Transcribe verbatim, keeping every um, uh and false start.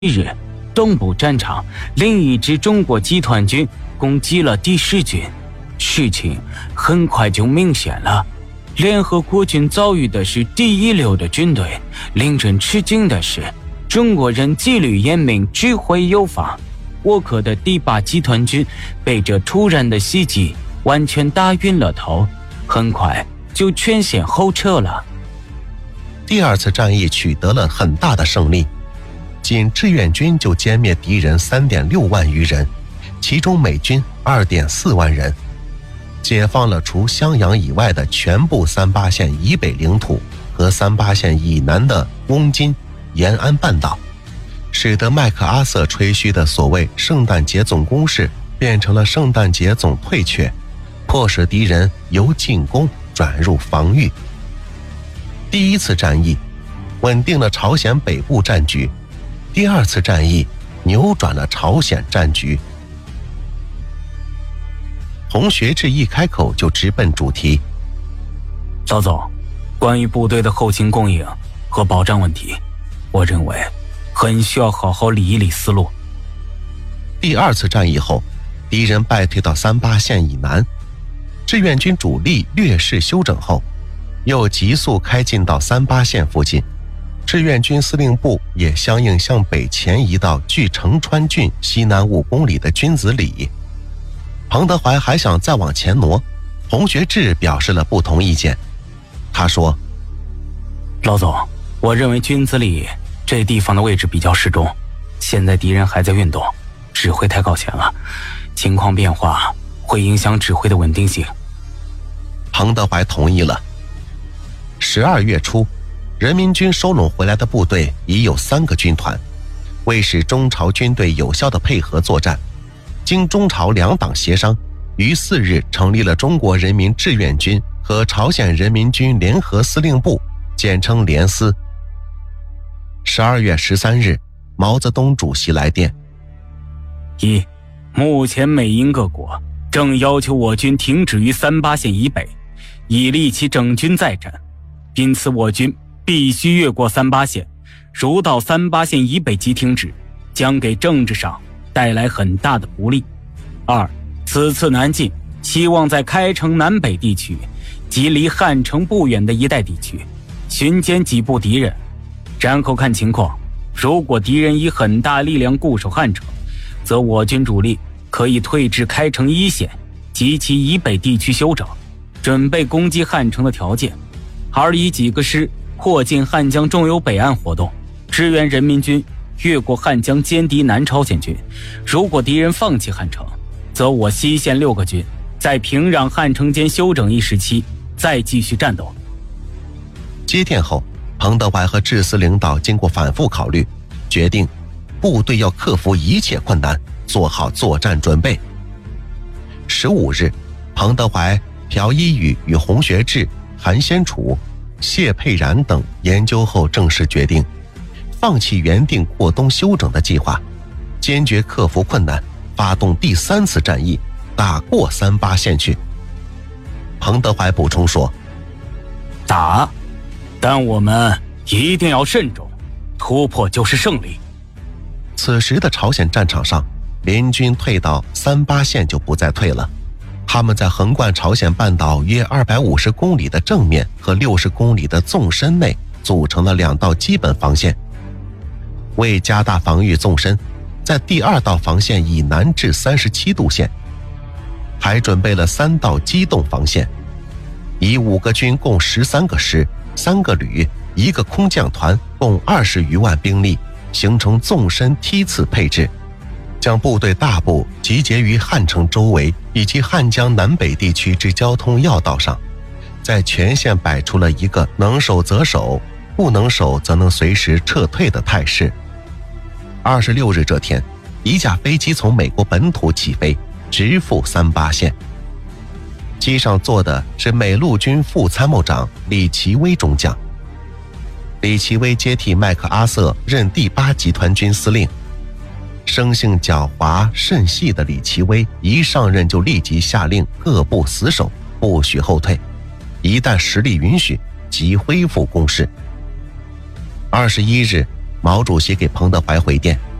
日，东部战场另一支中国集团军攻击了第十军，事情很快就明显了。联合国军遭遇的是第一流的军队，令人吃惊的是，中国人纪律严明，指挥有方。倭寇的第八集团军被这突然的袭击完全打晕了头，很快就全线后撤了。 第二次战役取得了很大的胜利，仅志愿军就歼灭敌人 三点六万余人，其中美军 二点四万人，解放了除襄阳以外的全部三八线以北领土和三八线以南的翁金、延安半岛，使得麦克阿瑟吹嘘的所谓圣诞节总攻势变成了圣诞节总退却，迫使敌人由进攻转入防御。第一次战役稳定了朝鲜北部战局，第二次战役扭转了朝鲜战局。洪学智一开口就直奔主题： 老总，关于部队的后勤供应和保障问题，我认为很需要好好理一理思路。 第二次战役后，敌人败退到三八线以南，志愿军主力略施休整后，又急速开进到三八线附近，志愿军司令部也相应向北前移到距成川郡西南五公里的君子里。彭德怀还想再往前挪，洪学智表示了不同意见。他说： 老总，我认为君子里这地方的位置比较适中，现在敌人还在运动，指挥太靠前了，情况变化会影响指挥的稳定性。 彭德怀同意了。十二月初，人民军收拢回来的部队已有三个军团，为使中朝军队有效地配合作战，经中朝两党协商，于四日成立了中国人民志愿军和朝鲜人民军联合司令部，简称联司。十二月十三日，毛泽东主席来电： 一，目前美英各国正要求我军停止于三八线以北，以利其整军再战，因此我军必须越过三八线，如到三八线以北即停止，将给政治上带来很大的不利。二，此次南进，希望在开城南北地区及离汉城不远的一带地区巡歼几部敌人，然后看情况，如果敌人以很大力量固守汉城，则我军主力可以退至开城一线及其以北地区休整，准备攻击汉城的条件，而以几个师扩进汉江中游北岸活动，支援人民军越过汉江歼敌南朝鲜军。如果敌人放弃汉城，则我西线六个军在平壤汉城间休整一时期，再继续战斗。 接电后，彭德怀和志司领导经过反复考虑，决定部队要克服一切困难，做好作战准备。十五日，彭德怀、朴一宇与洪学智、韩先楚、谢佩然等研究后正式决定，放弃原定过东休整的计划，坚决克服困难，发动第三次战役，打过三八线去。彭德怀补充说： 打，但我们一定要慎重，突破就是胜利。 此时的朝鲜战场上，联军退到三八线就不再退了，他们在横贯朝鲜半岛约二百五十公里的正面和六十公里的纵深内组成了两道基本防线。为加大防御纵深，在第二道防线以南至三十七度线，还准备了三道机动防线，以五个军共十三个师、三个旅、一个空降团，共二十余万兵力，形成纵深梯次配置，将部队大部集结于汉城周围以及汉江南北地区之交通要道上，在全线摆出了一个能守则守，不能守则能随时撤退的态势。二十六日这天，一架飞机从美国本土起飞，直赴三八线。机上坐的是美陆军副参谋长李奇微中将。李奇微接替麦克阿瑟任第八集团军司令。生性狡猾慎细的李奇微一上任就立即下令各部死守，不许后退，一旦实力允许即恢复攻势。二十一日， 毛主席给彭德怀回电，